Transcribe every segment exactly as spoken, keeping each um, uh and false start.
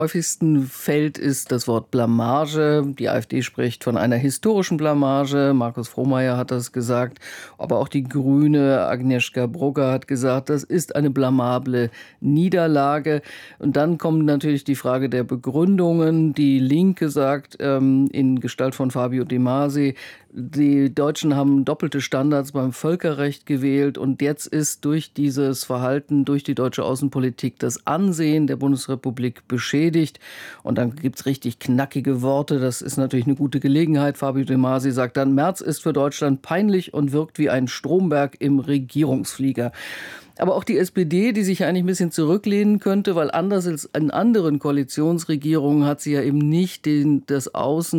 häufigsten fällt, ist das Wort Blamage. Die AfD spricht von einer historischen Blamage. Markus Frohnmayer hat das gesagt. Aber auch die Grüne Agnieszka Brugger hat gesagt, das ist eine blamable Niederlage. Und dann kommt natürlich die Frage der Begründungen. Die Linke sagt ähm, in Gestalt von Fabio De Masi, die Deutschen haben doppelte Standards beim Völkerrecht gewählt und jetzt ist durch dieses Verhalten, durch die deutsche Außenpolitik das Ansehen der Bundesrepublik beschädigt. Und dann gibt's richtig knackige Worte. Das ist natürlich eine gute Gelegenheit. Fabio De Masi sagt dann, Merz ist für Deutschland peinlich und wirkt wie ein Stromberg im Regierungsflieger. Aber auch die S P D, die sich eigentlich ein bisschen zurücklehnen könnte, weil anders als in anderen Koalitionsregierungen hat sie ja eben nicht den, das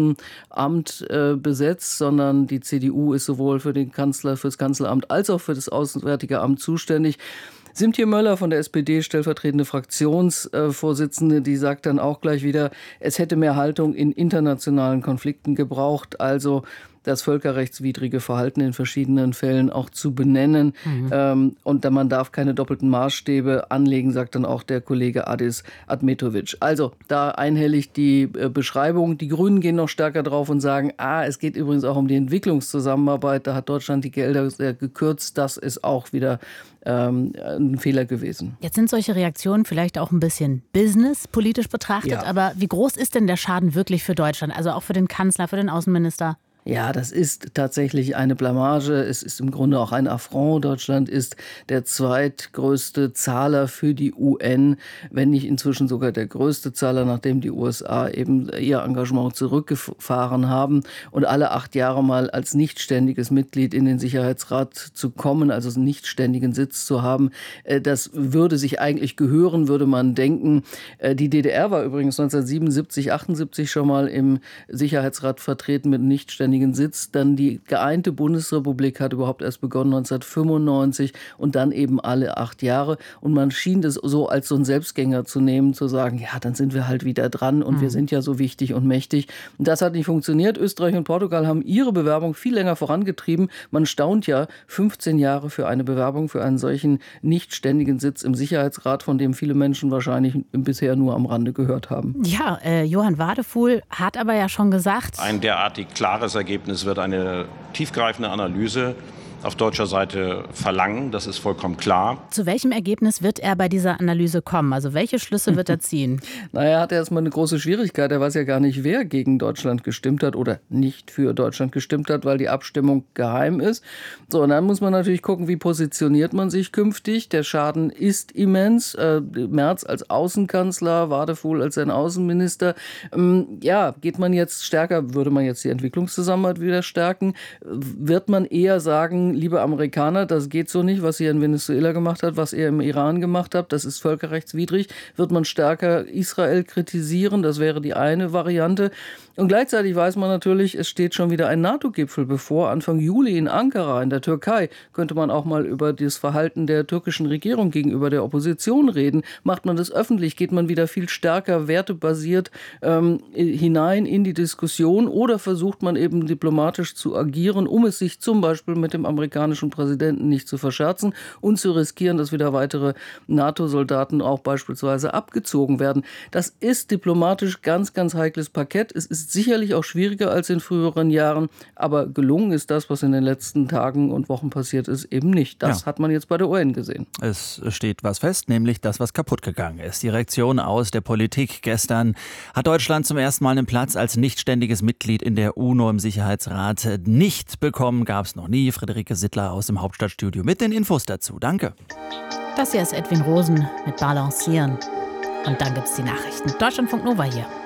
Außenamt äh, besetzt, sondern die C D U ist sowohl für den Kanzler, für das Kanzleramt als auch für das Auswärtige Amt zuständig. Simtje Möller von der S P D, stellvertretende Fraktionsvorsitzende, die sagt dann auch gleich wieder, es hätte mehr Haltung in internationalen Konflikten gebraucht, also das völkerrechtswidrige Verhalten in verschiedenen Fällen auch zu benennen. Mhm. Ähm, und man darf keine doppelten Maßstäbe anlegen, sagt dann auch der Kollege Adis Admetovic. Also da einhellig die äh, Beschreibung. Die Grünen gehen noch stärker drauf und sagen, ah, es geht übrigens auch um die Entwicklungszusammenarbeit. Da hat Deutschland die Gelder sehr gekürzt. Das ist auch wieder ähm, ein Fehler gewesen. Jetzt sind solche Reaktionen vielleicht auch ein bisschen Business, politisch betrachtet. Ja. Aber wie groß ist denn der Schaden wirklich für Deutschland? Also auch für den Kanzler, für den Außenminister? Ja, das ist tatsächlich eine Blamage. Es ist im Grunde auch ein Affront. Deutschland ist der zweitgrößte Zahler für die U N, wenn nicht inzwischen sogar der größte Zahler, nachdem die U S A eben ihr Engagement zurückgefahren haben. Und alle acht Jahre mal als nichtständiges Mitglied in den Sicherheitsrat zu kommen, also einen nichtständigen Sitz zu haben, das würde sich eigentlich gehören, würde man denken. Die D D R war übrigens neunzehnhundertsiebenundsiebzig, achtundsiebzig schon mal im Sicherheitsrat vertreten mit nichtständigen Sitz. Dann die geeinte Bundesrepublik hat überhaupt erst begonnen neunzehnhundertfünfundneunzig und dann eben alle acht Jahre. Und man schien das so als so einen Selbstgänger zu nehmen, zu sagen, ja, dann sind wir halt wieder dran und mhm. wir sind ja so wichtig und mächtig. Und das hat nicht funktioniert. Österreich und Portugal haben ihre Bewerbung viel länger vorangetrieben. Man staunt ja, fünfzehn Jahre für eine Bewerbung für einen solchen nichtständigen Sitz im Sicherheitsrat, von dem viele Menschen wahrscheinlich bisher nur am Rande gehört haben. Ja, äh, Johann Wadefuhl hat aber ja schon gesagt, ein derartig klares Ergebnis wird eine tiefgreifende Analyse auf deutscher Seite verlangen. Das ist vollkommen klar. Zu welchem Ergebnis wird er bei dieser Analyse kommen? Also welche Schlüsse wird er ziehen? naja, er hat erstmal eine große Schwierigkeit. Er weiß ja gar nicht, wer gegen Deutschland gestimmt hat oder nicht für Deutschland gestimmt hat, weil die Abstimmung geheim ist. So, und dann muss man natürlich gucken, wie positioniert man sich künftig. Der Schaden ist immens. Äh, Merz als Außenkanzler, Wadefuhl als sein Außenminister. Ähm, ja, geht man jetzt stärker, würde man jetzt die Entwicklungszusammenarbeit wieder stärken? Wird man eher sagen, liebe Amerikaner, das geht so nicht, was ihr in Venezuela gemacht habt, was ihr im Iran gemacht habt, das ist völkerrechtswidrig. Wird man stärker Israel kritisieren? Das wäre die eine Variante. Und gleichzeitig weiß man natürlich, es steht schon wieder ein NATO-Gipfel bevor. Anfang Juli in Ankara in der Türkei könnte man auch mal über das Verhalten der türkischen Regierung gegenüber der Opposition reden. Macht man das öffentlich, geht man wieder viel stärker wertebasiert ähm, hinein in die Diskussion oder versucht man eben diplomatisch zu agieren, um es sich zum Beispiel mit dem amerikanischen Präsidenten nicht zu verscherzen und zu riskieren, dass wieder weitere NATO-Soldaten auch beispielsweise abgezogen werden. Das ist diplomatisch ganz, ganz heikles Parkett. Es ist sicherlich auch schwieriger als in früheren Jahren, aber gelungen ist das, was in den letzten Tagen und Wochen passiert ist, eben nicht. Das ja. hat man jetzt bei der U N gesehen. Es steht was fest, nämlich das, was kaputt gegangen ist. Die Reaktion aus der Politik. Gestern hat Deutschland zum ersten Mal einen Platz als nichtständiges Mitglied in der UNO im Sicherheitsrat nicht bekommen. Gab es noch nie. Friederike Sittler aus dem Hauptstadtstudio mit den Infos dazu. Danke. Das hier ist Edwin Rosen mit Balancieren. Und dann gibt es die Nachrichten. Deutschlandfunk Nova hier.